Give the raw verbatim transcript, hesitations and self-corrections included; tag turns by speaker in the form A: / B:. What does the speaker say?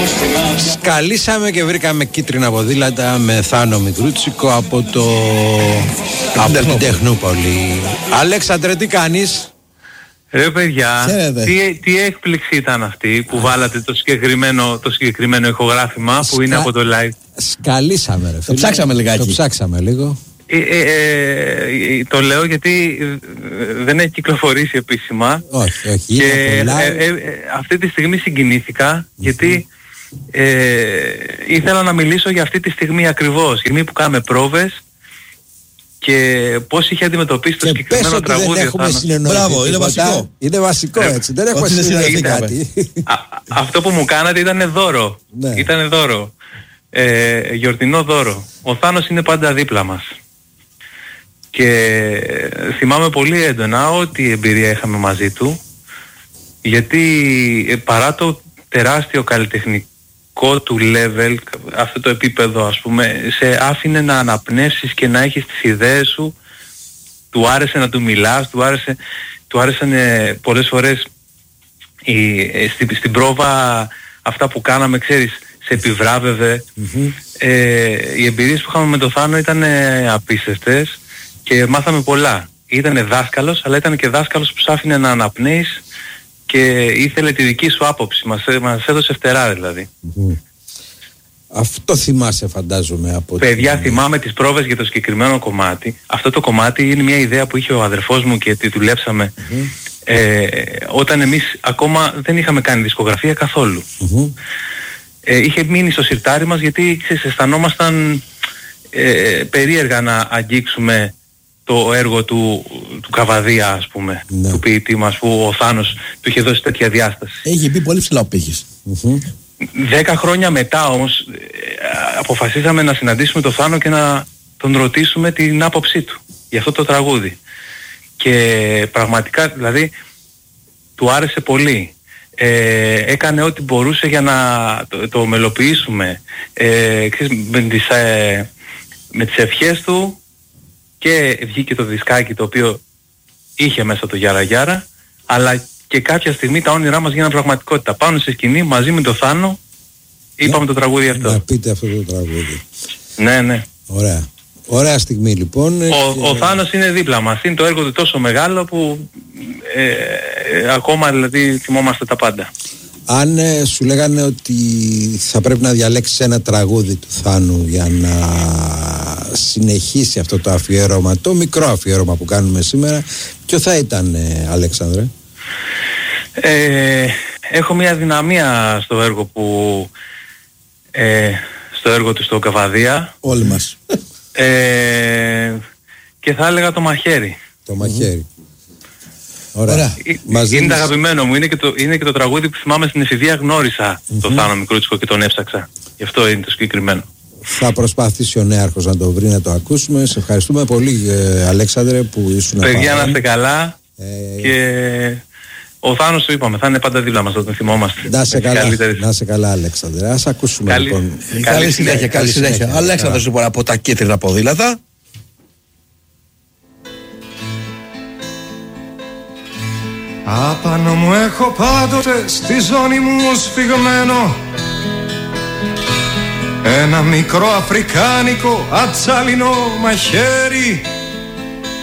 A: Σκαλίσαμε και βρήκαμε κίτρινα ποδήλατα με Θάνο Μικρούτσικο από το από την Τεχνούπολη. Αλέξανδρε, τι κάνεις?
B: Ρε παιδιά, τι, τι έκπληξη ήταν αυτή που βάλατε το συγκεκριμένο, το συγκεκριμένο ηχογράφημα που Σκα... είναι από το live.
A: Σκαλίσαμε ρε φίλε.
C: Το ψάξαμε λιγάκι.
A: Το ψάξαμε λίγο.
B: Ε, ε, ε, το λέω γιατί δεν έχει κυκλοφορήσει επίσημα.
A: Όχι, όχι.
B: Και ε, ε, ε, αυτή τη στιγμή συγκινήθηκα mm-hmm. γιατί ε, ήθελα να μιλήσω για αυτή τη στιγμή ακριβώς. Στιγμή που κάνουμε πρόβες και πώς είχε αντιμετωπίσει το συγκεκριμένο τραγούδι.
A: Δεν έχουμε συνεννοηθεί.
C: Μπράβο, είναι βασικό.
A: Είναι βασικό έτσι. Δεν έχουμε συνεννοηθεί κάτι.
B: Α, αυτό που μου κάνατε ήταν δώρο. Ναι. Ήταν δώρο. Ε, γιορτινό δώρο. Ο Θάνος είναι πάντα δίπλα μας. Και θυμάμαι πολύ έντονα ό,τι εμπειρία είχαμε μαζί του, γιατί παρά το τεράστιο καλλιτεχνικό του level, αυτό το επίπεδο ας πούμε, σε άφηνε να αναπνεύσεις και να έχεις τις ιδέες σου, του άρεσε να του μιλάς, του άρεσε, του άρεσαν ε, πολλές φορές η, ε, στην, στην πρόβα αυτά που κάναμε, ξέρεις, σε επιβράβευε. Mm-hmm. Ε, οι εμπειρίες που είχαμε με τον Θάνο ήταν ε, απίστευτες. Και μάθαμε πολλά. Ήτανε δάσκαλος, αλλά ήταν και δάσκαλος που σ' άφηνε να αναπνέεις και ήθελε τη δική σου άποψη. Μας, μας έδωσε φτερά δηλαδή.
A: Mm-hmm. Αυτό θυμάσαι φαντάζομαι από...
B: Παιδιά,
A: την...
B: θυμάμαι τις πρόβες για το συγκεκριμένο κομμάτι. Αυτό το κομμάτι είναι μια ιδέα που είχε ο αδερφός μου και τη δουλέψαμε mm-hmm. ε, όταν εμείς ακόμα δεν είχαμε κάνει δισκογραφία καθόλου. Mm-hmm. Ε, είχε μείνει στο σιρτάρι μας γιατί ξέρεις, αισθανόμασταν ε, περίεργα να αγγίξουμε το έργο του, του Καβαδία ας πούμε, ναι. του ποιητή μας που ο Θάνος του είχε δώσει τέτοια διάσταση.
C: Έχει πει πολύ ψηλά ο πύχης.
B: Mm-hmm. Δέκα χρόνια μετά όμως ε, αποφασίσαμε να συναντήσουμε τον Θάνο και να τον ρωτήσουμε την άποψή του για αυτό το τραγούδι. Και πραγματικά δηλαδή του άρεσε πολύ. Ε, έκανε ό,τι μπορούσε για να το, το μελοποιήσουμε ε, με, τις, ε, με τις ευχές του. Και βγήκε το δισκάκι το οποίο είχε μέσα το Γιάρα Γιάρα, αλλά και κάποια στιγμή τα όνειρά μας γίνανε πραγματικότητα. Πάνω στη σκηνή μαζί με τον Θάνο είπαμε το τραγούδι αυτό.
A: Να πείτε αυτό το τραγούδι.
B: Ναι, ναι.
A: Ωραία. Ωραία στιγμή λοιπόν.
B: Ο,
A: και...
B: ο Θάνος είναι δίπλα μας. Είναι το έργο του τόσο μεγάλο που ε, ε, ακόμα δηλαδή θυμόμαστε τα πάντα.
A: Αν ε, σου λέγανε ότι θα πρέπει να διαλέξεις ένα τραγούδι του Θάνου για να συνεχίσει αυτό το αφιέρωμα, το μικρό αφιέρωμα που κάνουμε σήμερα, ποιο θα ήταν, ε, Αλέξανδρε?
B: Ε, έχω μια δυναμία στο έργο που ε, στο έργο του στο Καβαδία.
C: Όλοι μας.
B: Ε, και θα έλεγα το μαχαίρι.
A: Το μαχαίρι.
C: Ωραία. Ωραία.
B: Είναι δίνεις... το αγαπημένο μου, είναι και το, είναι και το τραγούδι που θυμάμαι στην εφηβεία γνώρισα mm-hmm. τον Θάνο Μικρούτσικο και τον έψαξα. Γι' αυτό είναι το συγκεκριμένο.
A: Θα προσπαθήσει ο νέαρχος να το βρει, να το ακούσουμε. Σε ευχαριστούμε πολύ, ε, Αλέξανδρε, που ήσουν.
B: Παιδιά, να είστε καλά ε... και ο Θάνος το είπαμε, θα είναι πάντα δίπλα μας, όταν θυμόμαστε.
A: Να σε καλά, να σε καλά, Αλέξανδρε. Ας ακούσουμε
B: καλή,
A: λοιπόν.
C: Καλή, καλή συνέχεια, καλή συνέχεια. συνέχεια. Αλέξανδρος λοιπόν από τα κίτρινα ποδήλατα.
D: Απάνω μου έχω πάντοτε στη ζώνη μου σφιγμένο ένα μικρό αφρικάνικο ατσάλινο μαχαίρι